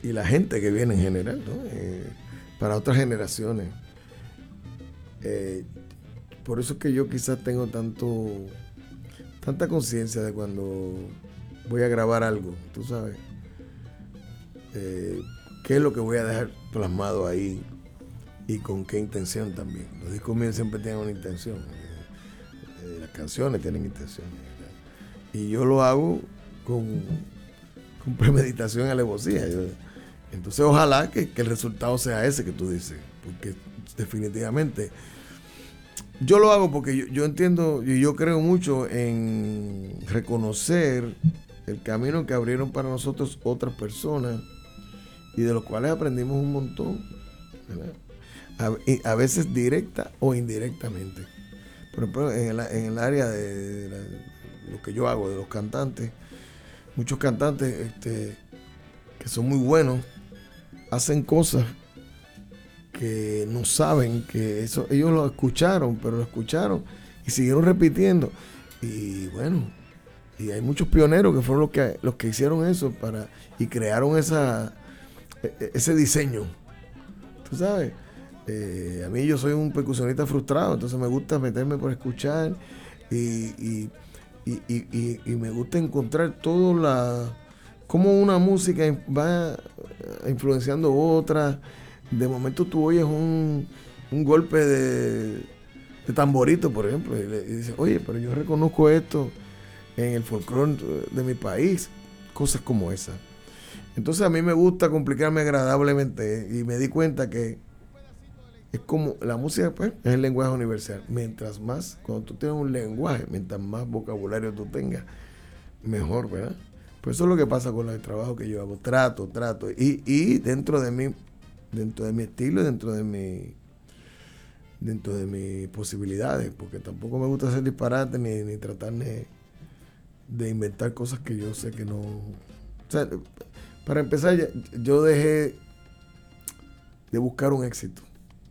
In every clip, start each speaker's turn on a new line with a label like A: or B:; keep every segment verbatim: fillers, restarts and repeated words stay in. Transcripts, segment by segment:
A: y la gente que viene en general, ¿no? Eh, para otras generaciones. Eh, por eso es que yo quizás tengo tanto tanta conciencia de cuando voy a grabar algo, tú sabes, eh, qué es lo que voy a dejar plasmado ahí y con qué intención también. Los discos míos siempre tienen una intención, eh, eh, las canciones tienen intención, ¿verdad? Y yo lo hago con, con premeditación y alevosía. Yo, entonces ojalá que, que el resultado sea ese que tú dices, porque definitivamente yo lo hago porque yo, yo entiendo y yo creo mucho en reconocer el camino que abrieron para nosotros otras personas y de los cuales aprendimos un montón, ¿verdad? A, a veces directa o indirectamente. Por ejemplo, en el, en el área de, de la, lo que yo hago, de los cantantes, muchos cantantes este, que son muy buenos hacen cosas que no saben que eso, ellos lo escucharon, pero lo escucharon y siguieron repitiendo. Y bueno, y hay muchos pioneros que fueron los que, los que hicieron eso para, y crearon esa, ese diseño. ¿Tú sabes? Eh, a mí yo soy un percusionista frustrado, entonces me gusta meterme por escuchar y, y, y, y, y, y me gusta encontrar todo la cómo una música va influenciando otra. De momento tú oyes un, un golpe de, de tamborito, por ejemplo, y, le, y dices, oye, pero yo reconozco esto en el folclore de mi país, cosas como esas. Entonces a mí me gusta complicarme agradablemente y me di cuenta que es como la música, pues, es el lenguaje universal. Mientras más, cuando tú tienes un lenguaje, mientras más vocabulario tú tengas, mejor, ¿verdad? Pues eso es lo que pasa con el trabajo que yo hago. Trato, trato. Y, y dentro de mí, dentro de mi estilo y dentro de mi dentro de mis posibilidades, porque tampoco me gusta hacer disparate ni, ni tratar de, de inventar cosas que yo sé que no. O sea, para empezar, yo dejé de buscar un éxito.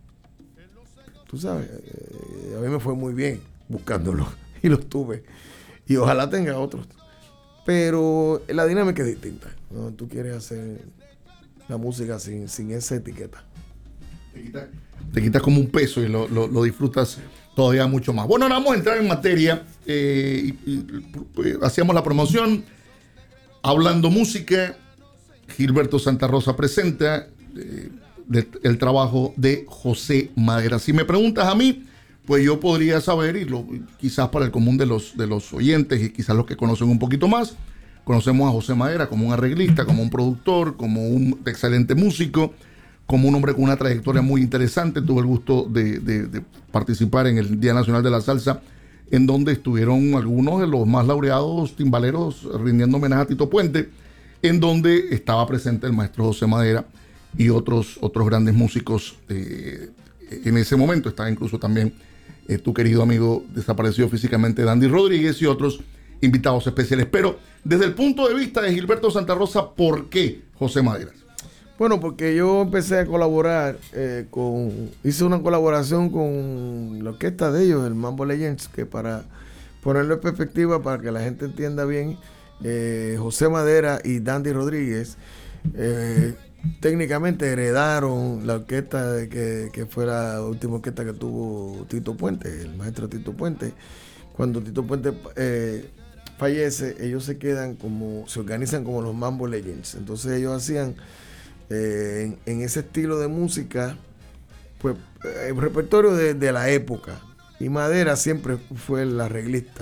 A: Tú sabes, eh, a mí me fue muy bien buscándolo y los tuve. Y ojalá tenga otros. Pero la dinámica es distinta, ¿no? Tú quieres hacer la música sin, sin esa etiqueta.
B: Te quitas te quita como un peso y lo, lo, lo disfrutas todavía mucho más. Bueno, ahora vamos a entrar en materia. Eh, y, y, y, hacíamos la promoción. Hablando música, Gilberto Santa Rosa presenta eh, de, el trabajo de José Madera. Si me preguntas a mí, pues yo podría saber, y lo, quizás para el común de los, de los oyentes y quizás los que conocen un poquito más, conocemos a José Madera como un arreglista, como un productor, como un excelente músico, como un hombre con una trayectoria muy interesante. Tuve el gusto de, de, de participar en el Día Nacional de la Salsa, en donde estuvieron algunos de los más laureados timbaleros rindiendo homenaje a Tito Puente, en donde estaba presente el maestro José Madera y otros, otros grandes músicos. Eh, en ese momento estaba incluso también eh, tu querido amigo desaparecido físicamente, Dandy Rodríguez, y otros invitados especiales. Pero desde el punto de vista de Gilberto Santa Rosa, ¿por qué José Madera?
A: Bueno, porque yo empecé a colaborar eh, con, hice una colaboración con la orquesta de ellos, el Mambo Legends, que para ponerlo en perspectiva, para que la gente entienda bien, eh, José Madera y Dandy Rodríguez eh, técnicamente heredaron la orquesta de que, que fue la última orquesta que tuvo Tito Puente, el maestro Tito Puente. Cuando Tito Puente eh, fallece, ellos se quedan como, se organizan como los Mambo Legends. Entonces ellos hacían Eh, en, en ese estilo de música, pues el repertorio de, de la época. Y Madera siempre fue el arreglista.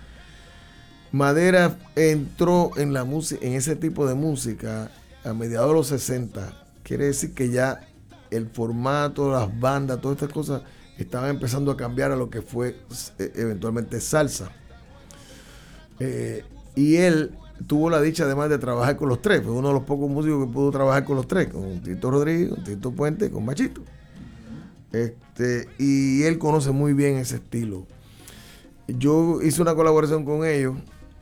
A: Madera entró en la música, en ese tipo de música a mediados de los sesenta. Quiere decir que ya el formato, las bandas, todas estas cosas estaban empezando a cambiar a lo que fue eh, eventualmente salsa. Eh, y él tuvo la dicha además de trabajar con los tres, fue uno de los pocos músicos que pudo trabajar con los tres, con Tito Rodríguez, con Tito Puente y con Machito. Este, y él conoce muy bien ese estilo. Yo hice una colaboración con ellos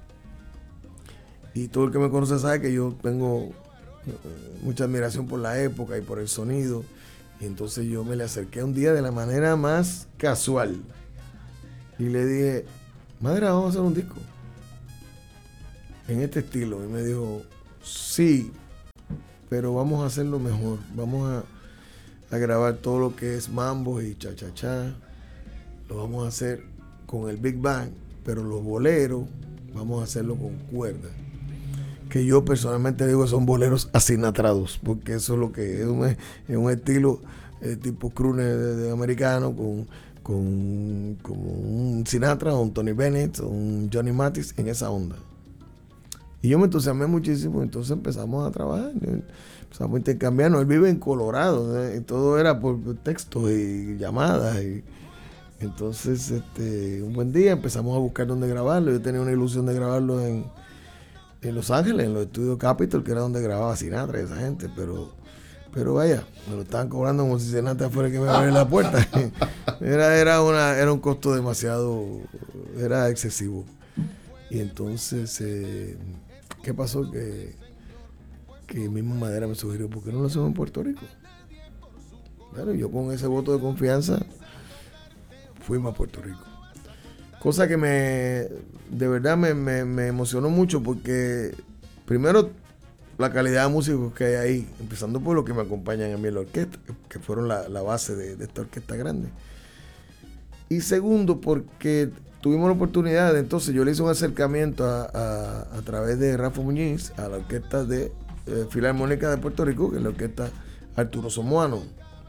A: y todo el que me conoce sabe que yo tengo mucha admiración por la época y por el sonido. Y entonces yo me le acerqué un día de la manera más casual y le dije, Madera, vamos a hacer un disco en este estilo. Y me dijo, sí, pero vamos a hacerlo mejor. Vamos a, a grabar todo lo que es mambo y cha-cha-cha. Lo vamos a hacer con el Big Bang, pero los boleros vamos a hacerlo con cuerda. Que yo personalmente digo que son boleros asinatrados, porque eso es lo que es un, es un estilo eh, tipo crooner de, de americano con, con, con un Sinatra, un Tony Bennett, un Johnny Mathis en esa onda. Y yo me entusiasmé muchísimo, entonces empezamos a trabajar, empezamos a intercambiarnos. Él vive en Colorado, ¿eh? Y todo era por textos y llamadas. Y entonces, este, un buen día empezamos a buscar dónde grabarlo. Yo tenía una ilusión de grabarlo en, en Los Ángeles, en los estudios Capitol, que era donde grababa Sinatra y esa gente, pero, pero vaya, me lo estaban cobrando como si Sinatra fuera el que me abriera la puerta. Era, era, una, era un costo demasiado, era excesivo. Y entonces, eh, ¿qué pasó? Que, que mismo Madera me sugirió, ¿por qué no lo hacemos en Puerto Rico? Claro, yo con ese voto de confianza fuimos a Puerto Rico. Cosa que me, de verdad me, me, me emocionó mucho porque, primero, la calidad de músicos que hay ahí, empezando por los que me acompañan a mí en la orquesta, que fueron la, la base de, de esta orquesta grande. Y segundo, porque tuvimos la oportunidad, de, entonces yo le hice un acercamiento a, a, a través de Rafa Muñiz a la orquesta de eh, Filarmónica de Puerto Rico, que es la orquesta Arturo Somoano.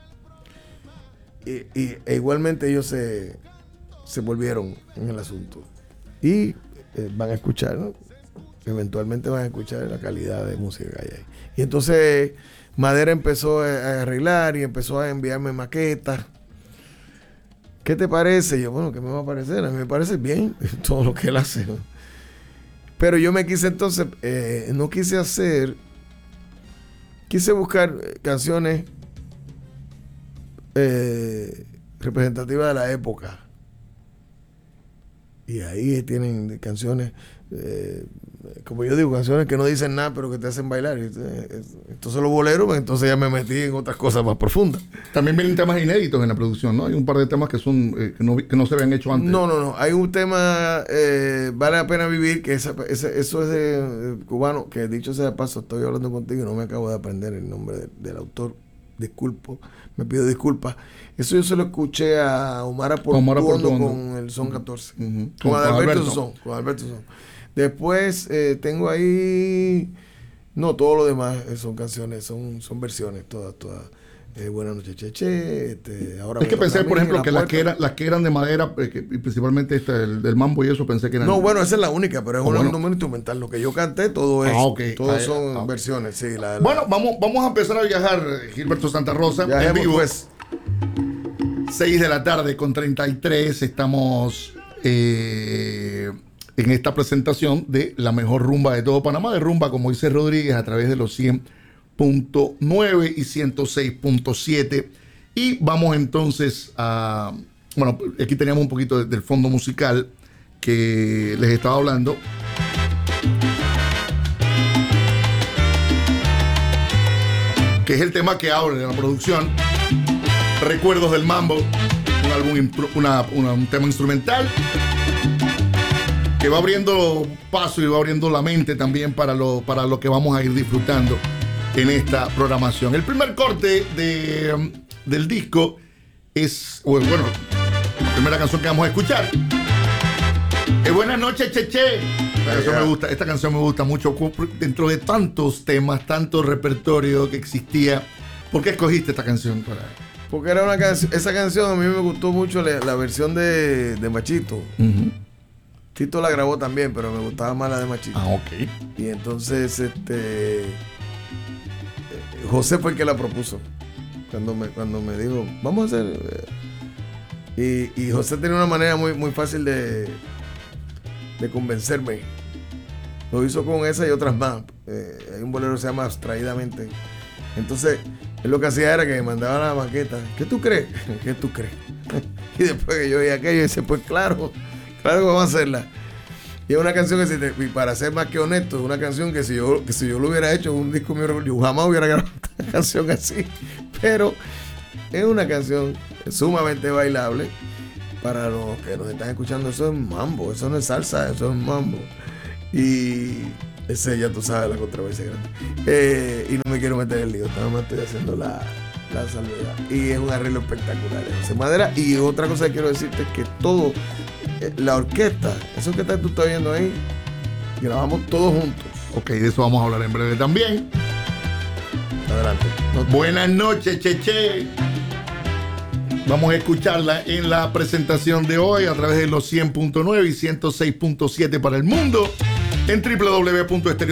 A: Y, y, e igualmente ellos se, se volvieron en el asunto. Y eh, van a escuchar, ¿no? Eventualmente van a escuchar la calidad de música que hay ahí. Y entonces Madera empezó a, a arreglar y empezó a enviarme maquetas. ¿Qué te parece? Yo, bueno, ¿qué me va a parecer? A mí me parece bien todo lo que él hace, ¿no? Pero yo me quise entonces, eh, no quise hacer, quise buscar canciones eh, representativas de la época. Y ahí tienen canciones, eh, como yo digo, canciones que no dicen nada, pero que te hacen bailar. Entonces los boleros, pues, entonces ya me metí en otras cosas más profundas.
B: También vienen temas inéditos en la producción, ¿no? Hay un par de temas que son eh, que, no, que no se habían hecho antes.
A: No, no, no. Hay un tema, eh, Vale la Pena Vivir, que esa, ese, eso es de, de cubano, que dicho sea de paso, estoy hablando contigo y no me acabo de aprender el nombre de, del autor. Disculpo, me pido disculpas. Eso yo se lo escuché a Omar Portuondo con el Son catorce. Uh-huh. Con, con Alberto, Alberto. Son, con Alberto Son. Después eh, tengo ahí, no, todo lo demás son canciones, son, son versiones, todas, todas. Eh, Buenas noches, Cheche. Este, ahora
B: es que pensé, por ejemplo, que las, que era, las que eran de madera, eh, que, y principalmente esta, el, del mambo y eso, pensé que eran.
A: No, bueno, esa es la única, pero es oh, un bueno. número instrumental. Lo que yo canté, todo es. Ah, okay. Todos ah, son ah, versiones, sí. La, la...
B: Bueno, vamos, vamos a empezar a viajar, Gilberto Santa Rosa.
A: Viajemos,
B: en vivo.
A: Pues.
B: seis de la tarde con treinta y tres. Estamos eh, en esta presentación de la mejor rumba de todo Panamá, de rumba, como dice Rodríguez, a través de los cien punto nueve y ciento seis punto siete. Y vamos entonces a... Bueno, aquí teníamos un poquito de, del fondo musical que les estaba hablando. Que es el tema que abre la producción. Recuerdos del Mambo. Un álbum, una, una, un tema instrumental que va abriendo paso y va abriendo la mente también para lo, para lo que vamos a ir disfrutando en esta programación. El primer corte de, del disco es, bueno, la primera canción que vamos a escuchar es Buenas noches, Cheche. Esta canción me gusta, esta canción me gusta mucho. Dentro de tantos temas, tanto repertorio que existía, ¿por qué escogiste esta canción? Para...
A: Porque era una canción, esa canción a mí me gustó mucho la, la versión de, de Machito. Uh-huh. Tito la grabó también, pero me gustaba más la de Machito.
B: Ah, ok.
A: Y entonces, este... José fue el que la propuso cuando me, cuando me dijo vamos a hacer y, y José tenía una manera muy, muy fácil de, de convencerme. Lo hizo con esa y otras más. Eh, hay un bolero que se llama Abstraídamente. Entonces él lo que hacía era que me mandaba la maqueta. ¿Qué tú crees? ¿Qué tú crees? Y después que yo oí aquello, yo decía, pues claro, claro que vamos a hacerla. Y es una canción que, si te, para ser más que honesto, es una canción que si yo, que si yo lo hubiera hecho en un disco mío, yo jamás hubiera grabado una canción así. Pero es una canción sumamente bailable. Para los que nos están escuchando, eso es mambo, eso no es salsa, eso es mambo. Y, Ese ya tú sabes la controversia grande. Eh, y no me quiero meter en el lío, nada más estoy haciendo la, la salvedad. Y es un arreglo espectacular de José Madera. Y otra cosa que quiero decirte es que todo, eh, la orquesta, esa orquesta que tú estás viendo ahí, grabamos todos juntos.
B: Ok, de eso vamos a hablar en breve también.
A: Adelante.
B: No, buenas noches, Cheche. Vamos a escucharla en la presentación de hoy a través de los cien punto nueve y ciento seis punto siete para el mundo en doble u doble u doble u punto estéreo